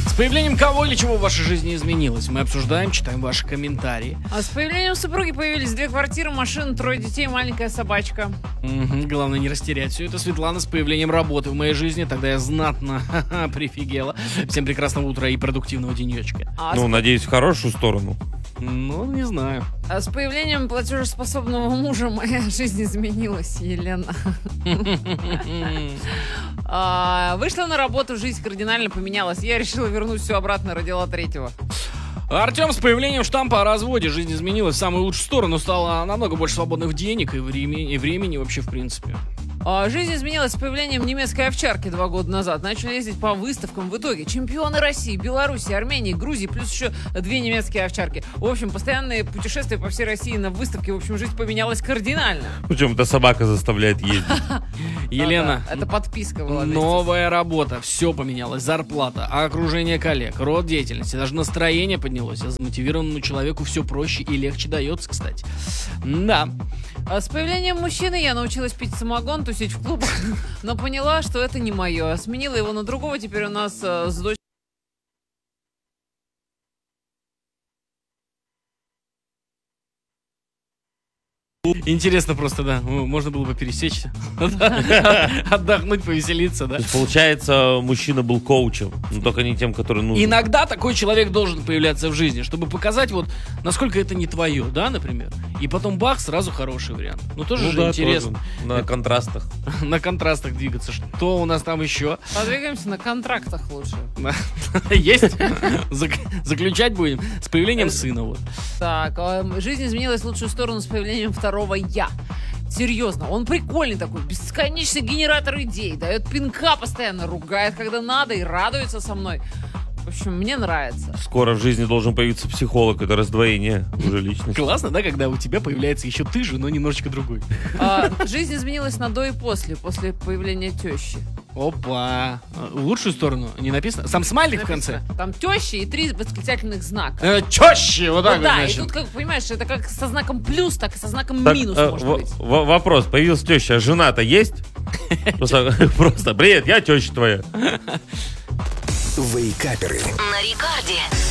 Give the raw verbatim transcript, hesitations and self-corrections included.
С появлением кого или чего в вашей жизни изменилось? Мы обсуждаем, читаем ваши комментарии. А с появлением супруги появились две квартиры, машина, трое детей, маленькая собачка. Угу, главное не растерять все это. Светлана, с появлением работы в моей жизни, тогда я знатно прифигела. Всем прекрасного утра и продуктивного денечка. А Ну, с... надеюсь, в хорошую сторону. Ну, не знаю. а с появлением платежеспособного мужа моя жизнь изменилась, Елена. А, Вышла на работу, жизнь кардинально поменялась. Я решила вернуть все обратно, родила третьего. Артем, с появлением штампа о разводе жизнь изменилась в самую лучшую сторону. Стало намного больше свободных денег и времени, и времени вообще в принципе. А, Жизнь изменилась с появлением немецкой овчарки два года назад. Начали ездить по выставкам. В итоге чемпионы России, Беларуси, Армении, Грузии, плюс еще две немецкие овчарки. В общем, постоянные путешествия по всей России на выставке. В общем, жизнь поменялась кардинально. Причем эта собака заставляет ездить. Елена, Да-да, это подписка была. вместе с- новая работа, все поменялось, зарплата, окружение коллег, род деятельности, даже настроение поднялось, а замотивированному человеку все проще и легче дается, кстати. Да. А С появлением мужчины я научилась пить самогон, тусить в клубах, но поняла, что это не мое. Сменила его на другого. Теперь у нас э, с дочерью. Интересно просто, да, ну, можно было бы пересечься, отдохнуть, повеселиться, да. То есть, получается, мужчина был коучем, но только не тем, который нужен. Иногда такой человек должен появляться в жизни, чтобы показать вот, насколько это не твое, да, например. И потом бах, сразу хороший вариант. Ну тоже Ну же да, интересно. тоже. На контрастах. На контрастах двигаться. Что у нас там еще? Подвигаемся на контрактах лучше. Есть? Зак- Заключать будем с появлением сына. Вот. Так, э, жизнь изменилась в лучшую сторону с появлением второго я. Серьезно, он прикольный такой, бесконечный генератор идей, дает пинка постоянно, ругает, когда надо, и радуется со мной. В общем, мне нравится. Скоро в жизни должен появиться психолог, это раздвоение уже личности. Классно, да, когда у тебя появляется еще ты же, но немножечко другой. А, жизнь изменилась на до и после, после появления тещи. Опа. В лучшую сторону не написано? Сам смайлик в конце? Там теща и три восклицательных знака. Э, Чаще, вот так Ну вот, да, и значит. тут, как понимаешь, это как со знаком плюс, так и со знаком Так, минус э, может в- быть. в- вопрос, появилась теща, а жена-то есть? Просто, просто, привет, я теща твоя. Вейкаперы. На рекорде.